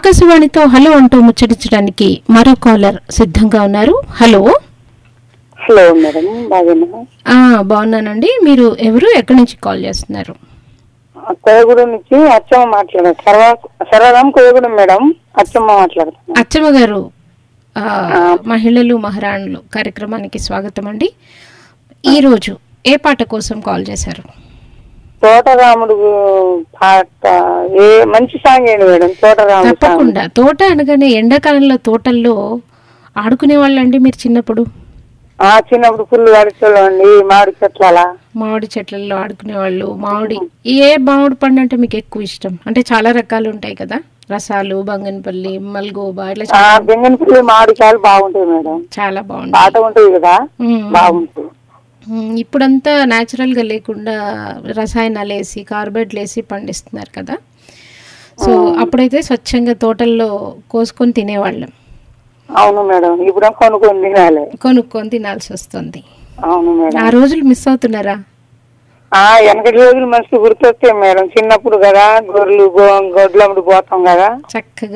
ఆకాశవాణితో హలో అంటూ ముచ్చటించడానికి మరో కాలర్ సిద్ధంగా ఉన్నారు. హలో. హలో మేడం, బాగున్నానండి. మీరు ఎవరు, ఎక్కడి నుంచి కాల్ చేస్తున్నారు? కోయగూడెం నుంచి అచ్చమ్మ మాట్లాడారు. సర్వరాం కోయగూడెం మేడం, అచ్చమ్మ మాట్లాడుతున్నాను. అచ్చమ్మ గారు, మహిళలు మహారాణులు కార్యక్రమానికి స్వాగతం అండి. ఈరోజు ఏ పాట కోసం కాల్ చేశారు? తోటరాముడు పాట, ఏ మంచి సాంగ్ ఏంటి మేడం? తోటరాముడు. తప్పకుండా. తోట అనగానే ఎండాకాలంలో తోటల్లో ఆడుకునే వాళ్ళండి మీరు చిన్నప్పుడు? చిన్నప్పుడు ఫుల్ అడిచేవాళ్ళు అండి, మామిడి చెట్లలో ఆడుకునే వాళ్ళు. ఏ మామిడి పండు అంటే మీకు ఎక్కువ ఇష్టం? అంటే చాలా రకాలు ఉంటాయి కదా, రసాలు, బంగనపల్లి, మల్గోబా, ఇట్లా. బెంగనపల్లి మామిడికాయలు బాగుంటాయి మేడం, చాలా బాగుంటాయి. పాట ఉంటుంది కదా, బాగుంటుంది. ఇప్పుడంతా న్యాచురల్ గా లేకుండా రసాయనాలు వేసి, కార్బైడ్లు వేసి పండిస్తున్నారు కదా. సో అప్పుడైతే స్వచ్ఛంగా తోటల్లో కోసుకొని తినేవాళ్ళం. అవును మేడం, ఇప్పుడు కొనుక్కొని తినాల్సి వస్తుంది. అవును మేడం. ఆ రోజులు మిస్ అవుతున్నారా? వెనకటి రోజులు మంచి గుర్తొస్తాయి మేడం. చిన్నప్పుడు కదా, గొడ్లు అమ్ముడు పోతాం కదా, చక్కగా